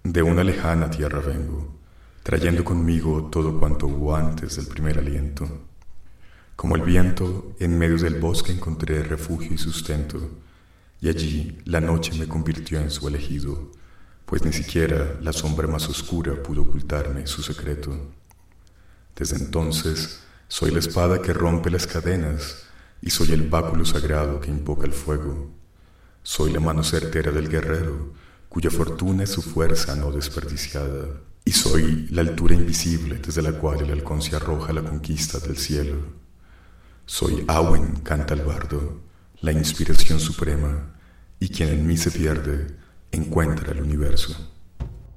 De una lejana tierra vengo, trayendo conmigo todo cuanto hubo antes del primer aliento. Como el viento, en medio del bosque encontré refugio y sustento, y allí la noche me convirtió en su elegido, pues ni siquiera la sombra más oscura pudo ocultarme su secreto. Desde entonces soy la espada que rompe las cadenas, y soy el báculo sagrado que invoca el fuego. Soy la mano certera del guerrero, cuya fortuna es su fuerza no desperdiciada. Y soy la altura invisible desde la cual el halcón se arroja a la conquista del cielo. Soy Awen, canta el bardo, la inspiración suprema, y quien en mí se pierde, encuentra el universo.